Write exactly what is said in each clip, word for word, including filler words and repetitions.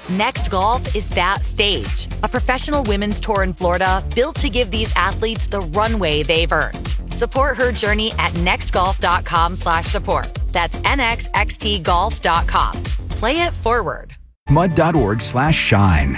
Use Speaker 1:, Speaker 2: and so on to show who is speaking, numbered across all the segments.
Speaker 1: Next Golf is that stage. A professional women's tour in Florida built to give these athletes the runway they've earned. Support her journey at nextgolf.com slash support. That's nxxt golf dot com. Play it forward.
Speaker 2: Mud.org slash shine.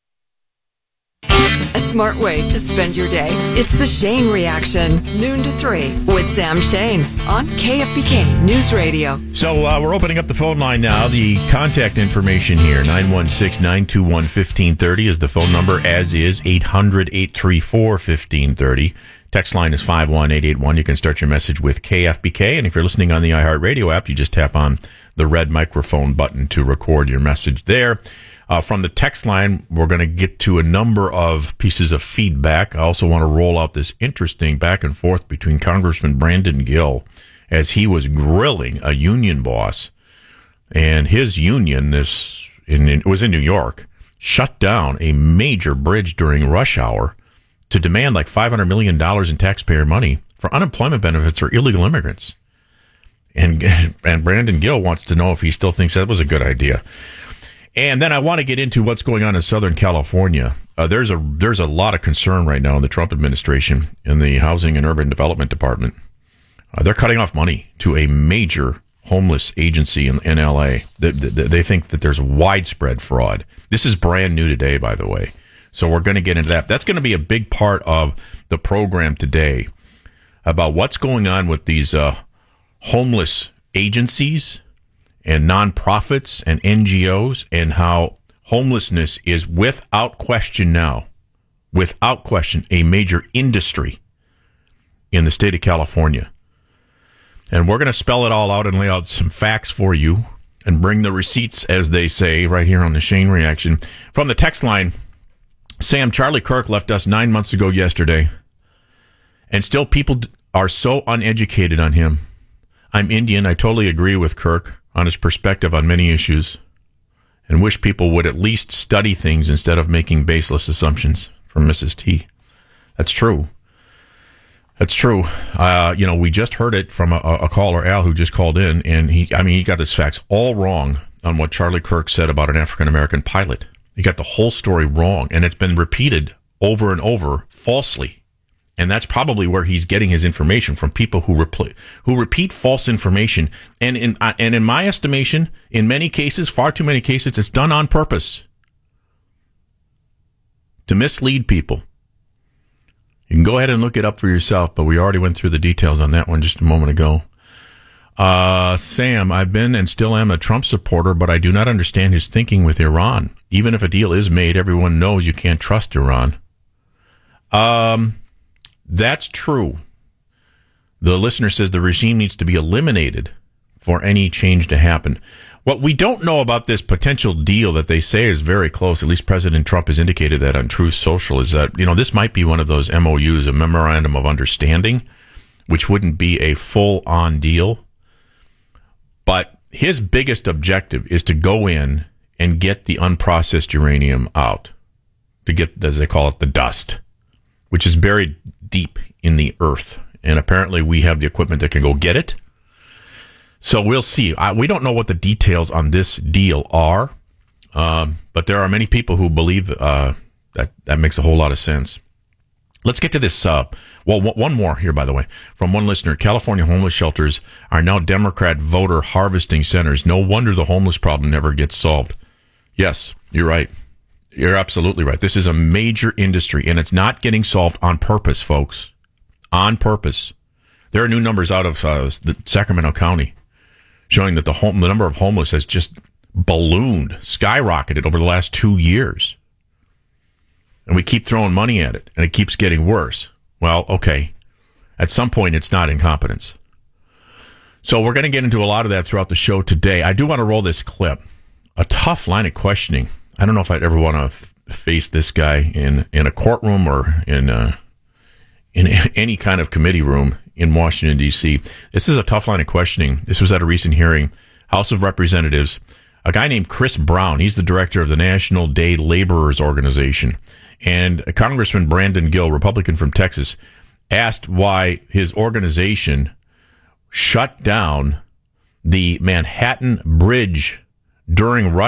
Speaker 3: A smart way to spend your day. It's the Shane Reaction, noon to three, with Sam Shane on K F B K News Radio.
Speaker 4: So uh, we're opening up the phone line now. The contact information here, nine one six, nine two one, one five three zero is the phone number, as is eight hundred, eight three four, one five three zero. Text line is five one eight eight one. You can start your message with K F B K, and if you're listening on the iHeartRadio app, you just tap on the red microphone button to record your message there. Uh, from the text line, we're going to get to a number of pieces of feedback. I also want to roll out this interesting back and forth between Congressman Brandon Gill as he was grilling a union boss, and his union, this in, it was in New York, shut down a major bridge during rush hour to demand like five hundred million dollars in taxpayer money for unemployment benefits for illegal immigrants. And, and Brandon Gill wants to know if he still thinks that was a good idea. And then I want to get into what's going on in Southern California. Uh, there's a there's a lot of concern right now in the Trump administration in the Housing and Urban Development Department. Uh, they're cutting off money to a major homeless agency in, in L A. They, they, they think that there's widespread fraud. This is brand new today, by the way. So we're going to get into that. That's going to be a big part of the program today about what's going on with these uh, homeless agencies and nonprofits and N G Os, and how homelessness is, without question now, without question, a major industry in the state of California. And we're going to spell it all out and lay out some facts for you and bring the receipts, as they say, right here on the Shane Reaction. From the text line, Sam, Charlie Kirk left us nine months ago yesterday, and still people are so uneducated on him. I'm Indian. I totally agree with Kirk on his perspective on many issues, and wish people would at least study things instead of making baseless assumptions. From Missus T. That's true. That's true. Uh, you know, we just heard it from a, a caller, Al, who just called in, and he, I mean, he got his facts all wrong on what Charlie Kirk said about an African-American pilot. He got the whole story wrong, and it's been repeated over and over falsely. And that's probably where he's getting his information from, people who repl- who repeat false information. And in uh, and in my estimation, in many cases, far too many cases, it's done on purpose to mislead people. You can go ahead and look it up for yourself, but we already went through the details on that one just a moment ago. Uh, Sam, I've been and still am a Trump supporter, but I do not understand his thinking with Iran. Even if a deal is made, everyone knows you can't trust Iran. Um... That's true. The listener says the regime needs to be eliminated for any change to happen. What we don't know about this potential deal that they say is very close, at least President Trump has indicated that on Truth Social, is that, you know, this might be one of those M O Us, a memorandum of understanding, which wouldn't be a full-on deal. But his biggest objective is to go in and get the unprocessed uranium out, to get, as they call it, the dust, which is buried deep in the earth. And apparently we have the equipment that can go get it. So we'll see. I, we don't know what the details on this deal are, um, but there are many people who believe uh, that that makes a whole lot of sense. Let's get to this. Uh, well, w- one more here, by the way, from one listener. California homeless shelters are now Democrat voter harvesting centers. No wonder the homeless problem never gets solved. Yes, you're right. You're absolutely right. This is a major industry, and it's not getting solved on purpose, folks. On purpose. There are new numbers out of uh, the Sacramento County showing that the home, the number of homeless has just ballooned, skyrocketed over the last two years. And we keep throwing money at it, and it keeps getting worse. Well, okay. At some point, it's not incompetence. So we're going to get into a lot of that throughout the show today. I do want to roll this clip. A tough line of questioning. I don't know if I'd ever want to f- face this guy in, in a courtroom or in uh, in any kind of committee room in Washington, D C. This is a tough line of questioning. This was at a recent hearing, House of Representatives. A guy named Chris Brown, he's the director of the National Day Laborers Organization. And Congressman Brandon Gill, Republican from Texas, asked why his organization shut down the Manhattan Bridge during rush